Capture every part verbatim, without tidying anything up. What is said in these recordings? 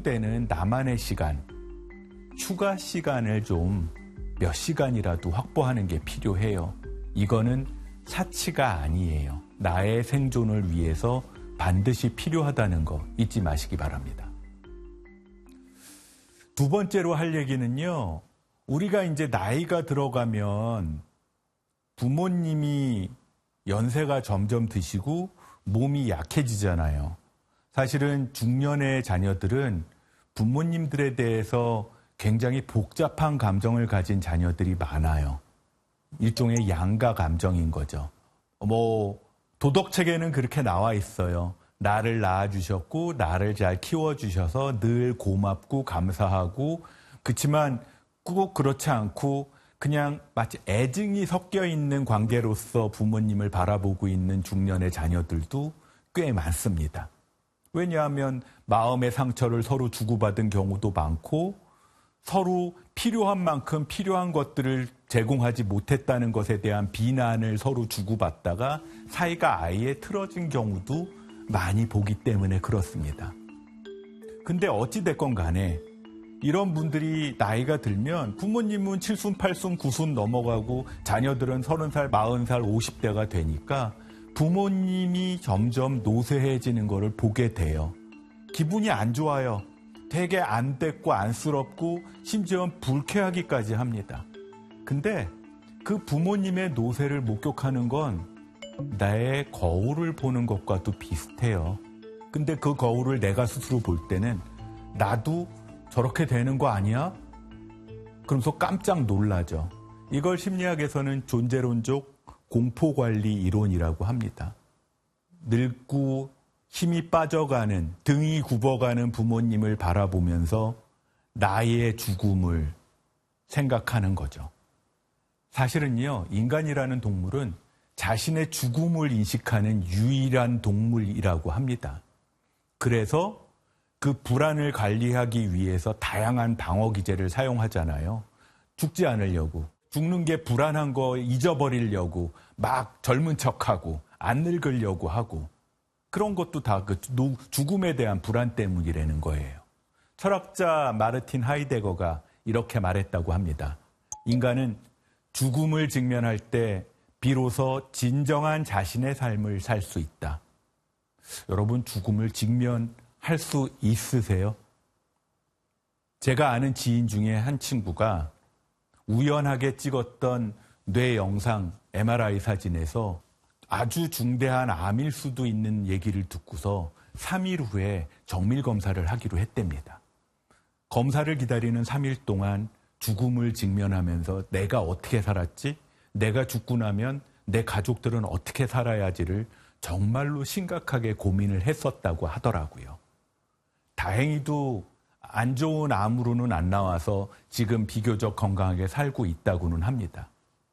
소요되는 나만의 시간, 휴가 시간을 좀 몇 시간이라도 확보하는 게 필요해요. 이거는 사치가 아니에요. 나의 생존을 위해서 반드시 필요하다는 거 잊지 마시기 바랍니다. 두 번째로 할 얘기는요. 우리가 이제 나이가 들어가면 부모님이 연세가 점점 드시고 몸이 약해지잖아요. 사실은 중년의 자녀들은 부모님들에 대해서 굉장히 복잡한 감정을 가진 자녀들이 많아요. 일종의 양가 감정인 거죠. 뭐 도덕책에는 그렇게 나와 있어요. 나를 낳아주셨고 나를 잘 키워주셔서 늘 고맙고 감사하고, 그렇지만 꼭 그렇지 않고 그냥 마치 애증이 섞여 있는 관계로서 부모님을 바라보고 있는 중년의 자녀들도 꽤 많습니다. 왜냐하면 마음의 상처를 서로 주고받은 경우도 많고, 서로 필요한 만큼 필요한 것들을 제공하지 못했다는 것에 대한 비난을 서로 주고받다가 사이가 아예 틀어진 경우도 많이 보기 때문에 그렇습니다. 근데 어찌됐건 간에 이런 분들이 나이가 들면 부모님은 칠순, 팔순, 구순 넘어가고 자녀들은 서른 살, 마흔 살, 오십 대가 되니까 부모님이 점점 노쇠해지는 것을 보게 돼요. 기분이 안 좋아요. 되게 안됐고 안쓰럽고 심지어 불쾌하기까지 합니다. 근데 그 부모님의 노쇠를 목격하는 건 나의 거울을 보는 것과도 비슷해요. 근데 그 거울을 내가 스스로 볼 때는 나도 저렇게 되는 거 아니야? 그러면서 깜짝 놀라죠. 이걸 심리학에서는 존재론적 공포관리 이론이라고 합니다. 늙고 힘이 빠져가는, 등이 굽어가는 부모님을 바라보면서 나의 죽음을 생각하는 거죠. 사실은요, 인간이라는 동물은 자신의 죽음을 인식하는 유일한 동물이라고 합니다. 그래서 그 불안을 관리하기 위해서 다양한 방어 기제를 사용하잖아요. 죽지 않으려고, 죽는 게 불안한 거 잊어버리려고 막 젊은 척하고 안 늙으려고 하고, 그런 것도 다 그 죽음에 대한 불안 때문이라는 거예요. 철학자 마르틴 하이데거가 이렇게 말했다고 합니다. 인간은 죽음을 직면할 때 비로소 진정한 자신의 삶을 살 수 있다. 여러분, 죽음을 직면할 수 있으세요? 제가 아는 지인 중에 한 친구가 우연하게 찍었던 뇌 영상 엠알아이 사진에서 아주 중대한 암일 수도 있는 얘기를 듣고서 삼 일 후에 정밀 검사를 하기로 했답니다. 검사를 기다리는 삼 일 동안 죽음을 직면하면서 내가 어떻게 살았지? 내가 죽고 나면 내 가족들은 어떻게 살아야지를 정말로 심각하게 고민을 했었다고 하더라고요. 다행히도 안 좋은 암으로는 안 나와서 지금 비교적 건강하게 살고 있다고는 합니다.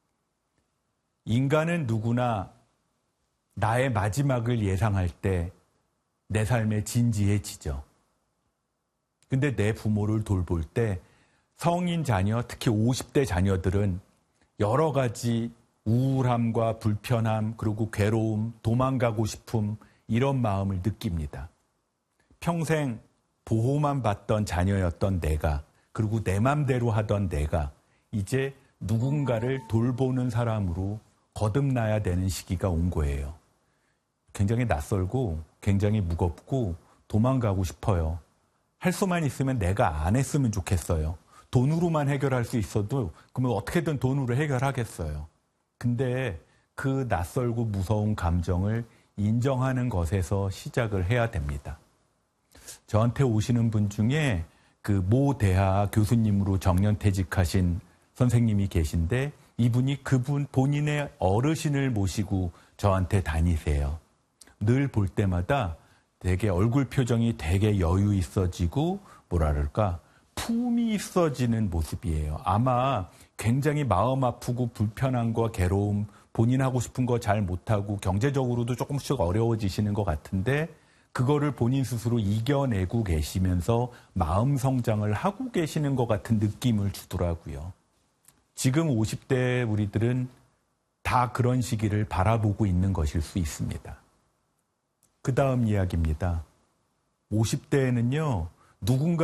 인간은 누구나 나의 마지막을 예상할 때 내 삶에 진지해지죠. 근데 내 부모를 돌볼 때 성인 자녀, 특히 오십 대 자녀들은 여러 가지 우울함과 불편함, 그리고 괴로움, 도망가고 싶음, 이런 마음을 느낍니다. 평생 보호만 받던 자녀였던 내가, 그리고 내 맘대로 하던 내가 이제 누군가를 돌보는 사람으로 거듭나야 되는 시기가 온 거예요. 굉장히 낯설고 굉장히 무겁고 도망가고 싶어요. 할 수만 있으면 내가 안 했으면 좋겠어요. 돈으로만 해결할 수 있어도 그러면 어떻게든 돈으로 해결하겠어요. 근데 그 낯설고 무서운 감정을 인정하는 것에서 시작을 해야 됩니다. 저한테 오시는 분 중에 그 모 대하 교수님으로 정년퇴직하신 선생님이 계신데, 이분이 그분 본인의 어르신을 모시고 저한테 다니세요. 늘 볼 때마다 되게 얼굴 표정이 되게 여유 있어지고 뭐랄까 품이 있어지는 모습이에요. 아마 굉장히 마음 아프고 불편한 거, 괴로움, 본인 하고 싶은 거 잘 못하고 경제적으로도 조금씩 어려워지시는 것 같은데, 그거를 본인 스스로 이겨내고 계시면서 마음 성장을 하고 계시는 것 같은 느낌을 주더라고요. 지금 오십 대 우리들은 다 그런 시기를 바라보고 있는 것일 수 있습니다. 그 다음 이야기입니다. 오십 대에는요, 누군가